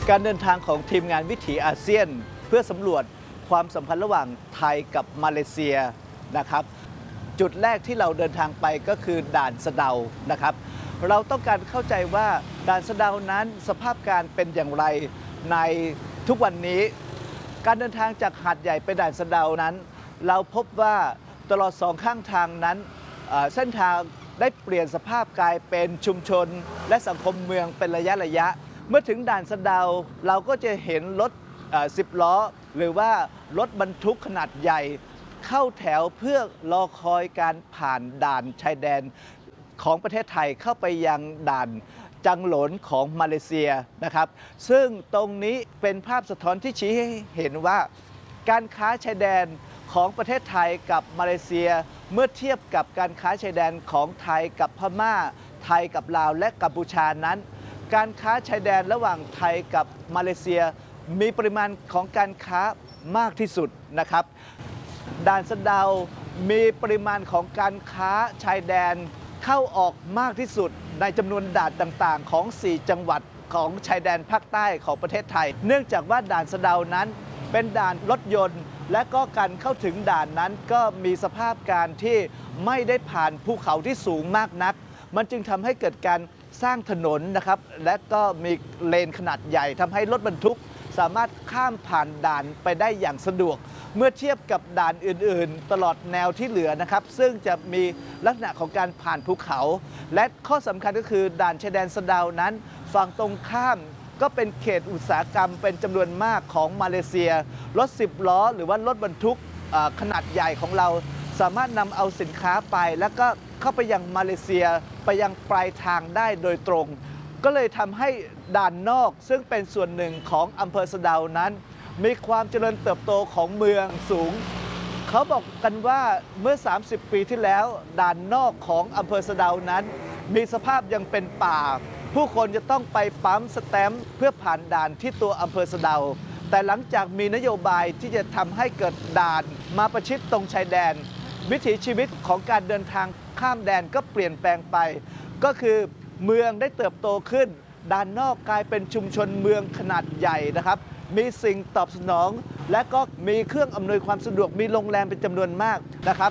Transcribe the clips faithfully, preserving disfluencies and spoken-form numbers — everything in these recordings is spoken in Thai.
การเดินทางของทีมงานวิถีอาเซียนเพื่อสำรวจความสัมพันธ์ระหว่างไทยกับมาเลเซียนะครับจุดแรกที่เราเดินทางไปก็คือด่านสะเดานะครับเราต้องการเข้าใจว่าด่านสะเดานั้นสภาพการเป็นอย่างไรในทุกวันนี้การเดินทางจากหาดใหญ่ไปด่านสะเดานั้นเราพบว่าตลอดสองข้างทางนั้นเส้นทางได้เปลี่ยนสภาพกลายเป็นชุมชนและสังคมเมืองเป็นระยะระยะเมื่อถึงด่านสะเดาเราก็จะเห็นรถสิบล้อหรือว่ารถบรรทุกขนาดใหญ่เข้าแถวเพื่อรอคอยการผ่านด่านชายแดนของประเทศไทยเข้าไปยังด่านจังหลนของมาเลเซียนะครับซึ่งตรงนี้เป็นภาพสะท้อนที่ชี้ให้เห็นว่าการค้าชายแดนของประเทศไทยกับมาเลเซียเมื่อเทียบกับการค้าชายแดนของไทยกับพม่าไทยกับลาวและกัมพูชานั้นการค้าชายแดนระหว่างไทยกับมาเลเซียมีปริมาณของการค้ามากที่สุดนะครับด่านสะเดามีปริมาณของการค้าชายแดนเข้าออกมากที่สุดในจำนวนด่านต่างๆของสี่จังหวัดของชายแดนภาคใต้ของประเทศไทยเนื่องจากว่าด่านสะเดานั้นเป็นด่านรถยนต์และก็การเข้าถึงด่านนั้นก็มีสภาพการที่ไม่ได้ผ่านภูเขาที่สูงมากนักมันจึงทำให้เกิดการสร้างถนนนะครับและก็มีเลนขนาดใหญ่ทำให้รถบรรทุกสามารถข้ามผ่านด่านไปได้อย่างสะดวกเมื่อเทียบกับด่านอื่นๆตลอดแนวที่เหลือนะครับซึ่งจะมีลักษณะของการผ่านภูเขาและข้อสำคัญก็คือด่านชายแดนสะเดานั้นฝั่งตรงข้ามก็เป็นเขตอุตสาหกรรมเป็นจำนวนมากของมาเลเซียรถสิบล้อหรือว่ารถบรรทุกขนาดใหญ่ของเราสามารถนำเอาสินค้าไปแล้วก็เข้าไปยังมาเลเซียไปยังปลายทางได้โดยตรงก็เลยทำให้ด่านนอกซึ่งเป็นส่วนหนึ่งของอำเภอสะเดานั้นมีความเจริญเติบโตของเมืองสูงเขาบอกกันว่าเมื่อสามสิบปีที่แล้วด่านนอกของอำเภอสะเดานั้นมีสภาพยังเป็นป่าผู้คนจะต้องไปปั๊มสแตมป์เพื่อผ่านด่านที่ตัวอำเภอสะเดาแต่หลังจากมีนโยบายที่จะทำให้เกิดด่านมาประชิดตรงชายแดนวิถีชีวิตของการเดินทางข้ามแดนก็เปลี่ยนแปลงไปก็คือเมืองได้เติบโตขึ้นด่านนอกกลายเป็นชุมชนเมืองขนาดใหญ่นะครับมีสิ่งตอบสนองและก็มีเครื่องอำนวยความสะดวกมีโรงแรมเป็นจำนวนมากนะครับ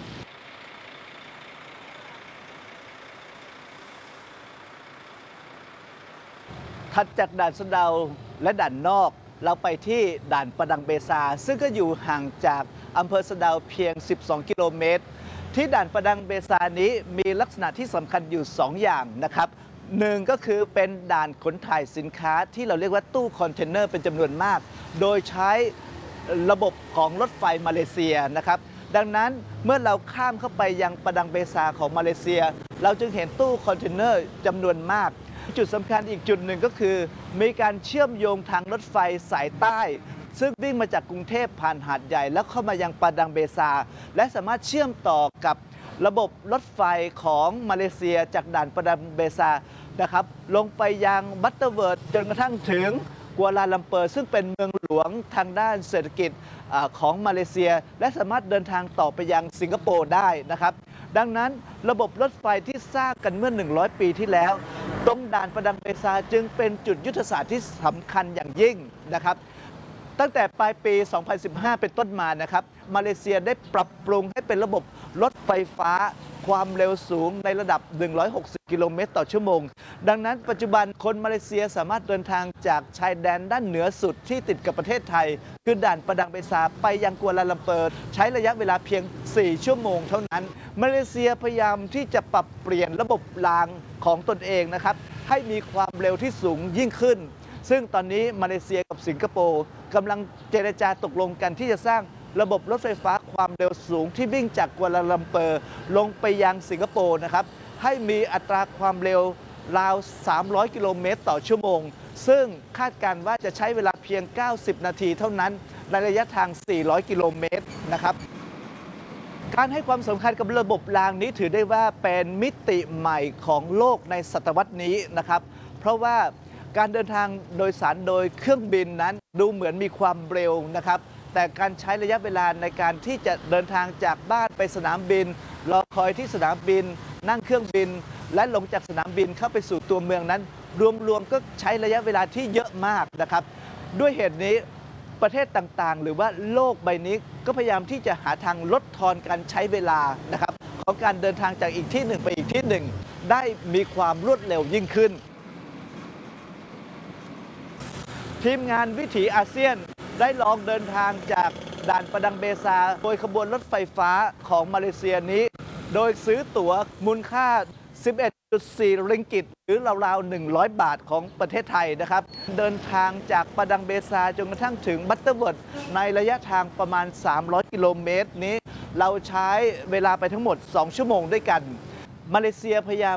ถัดจากด่านสะเดาและด่านนอกเราไปที่ด่านประดังเบซาซึ่งก็อยู่ห่างจากอำเภอสะเดาเพียงสิบสองกิโลเมตรที่ด่านประดังเบซานี้มีลักษณะที่สำคัญอยู่สองอย่างนะครับหนึ่งก็คือเป็นด่านขนถ่ายสินค้าที่เราเรียกว่าตู้คอนเทนเนอร์เป็นจำนวนมากโดยใช้ระบบของรถไฟมาเลเซียนะครับดังนั้นเมื่อเราข้ามเข้าไปยังประดังเบซาของมาเลเซียเราจึงเห็นตู้คอนเทนเนอร์จำนวนมากจุดสำคัญอีกจุดหนึ่งก็คือมีการเชื่อมโยงทางรถไฟสายใต้ซึ่งวิ่งมาจากกรุงเทพผ่านหาดใหญ่แล้วเข้ามายังประดังเบซาและสามารถเชื่อมต่อกับระบบรถไฟของมาเลเซียจากด่านประดังเบซานะครับลงไปยังบัตเตอร์เวิร์ดจนกระทั่งถึงกัวลาลัมเปอร์ซึ่งเป็นเมืองหลวงทางด้านเศรษฐกิจของมาเลเซียและสามารถเดินทางต่อไปยังสิงคโปร์ได้นะครับดังนั้นระบบรถไฟที่สร้างกันเมื่อหนึ่งร้อยปีที่แล้วตรงด่านประดังเบซาจึงเป็นจุดยุทธศาสตร์ที่สำคัญอย่างยิ่งนะครับตั้งแต่ปลายปี สองพันสิบห้า เป็นต้นมานะครับมาเลเซียได้ปรับปรุงให้เป็นระบบรถไฟฟ้าความเร็วสูงในระดับหนึ่งร้อยหกสิบกิโลเมตรต่อชั่วโมงดังนั้นปัจจุบันคนมาเลเซียสามารถเดินทางจากชายแดนด้านเหนือสุดที่ติดกับประเทศไทยคือด่านประดังเบซาไปยังกัวลาลัมเปอร์ใช้ระยะเวลาเพียงสี่ชั่วโมงเท่านั้นมาเลเซียพยายามที่จะปรับเปลี่ยนระบบรางของตนเองนะครับให้มีความเร็วที่สูงยิ่งขึ้นซึ่งตอนนี้มาเลเซียกับสิงคโปร์กำลังเจรจาตกลงกันที่จะสร้างระบบรถไฟฟ้าความเร็วสูงที่วิ่งจากกัวลาลัมเปอร์ลงไปยังสิงคโปร์นะครับให้มีอัตราความเร็วราวสามร้อยกิโลเมตรต่อชั่วโมงซึ่งคาดการณ์ว่าจะใช้เวลาเพียงเก้าสิบนาทีเท่านั้นในระยะทางสี่ร้อยกิโลเมตรนะครับการให้ความสำคัญกับระบบรางนี้ถือได้ว่าเป็นมิติใหม่ของโลกในศตวรรษนี้นะครับเพราะว่าการเดินทางโดยสารโดยเครื่องบินนั้นดูเหมือนมีความเร็วนะครับแต่การใช้ระยะเวลาในการที่จะเดินทางจากบ้านไปสนามบินรอคอยที่สนามบินนั่งเครื่องบินและลงจากสนามบินเข้าไปสู่ตัวเมืองนั้นรวมๆก็ใช้ระยะเวลาที่เยอะมากนะครับด้วยเหตุนี้ประเทศต่างๆ หรือว่าโลกใบนี้ก็พยายามที่จะหาทางลดทอนการใช้เวลานะครับของการเดินทางจากอีกที่หนึ่งไปอีกที่หนึ่งได้มีความรวดเร็วยิ่งขึ้น ทีมงานวิถีอาเซียนได้ลองเดินทางจากด่านประดังเบซาโดยขบวนรถไฟฟ้าของมาเลเซียนี้ โดยซื้อตั๋วมูลค่า สิบเอ็ดจุดสี่ ริงกิตหรือราวๆหนึ่งร้อย บาทของประเทศไทยนะครับเดินทางจากประดังเบซาจนกระทั่งถึงบัตเตอร์เวิร์ดในระยะทางประมาณ สามร้อย กิโลเมตรนี้ เราใช้เวลาไปทั้งหมด สอง ชั่วโมงด้วยกันมาเลเซียพยายาม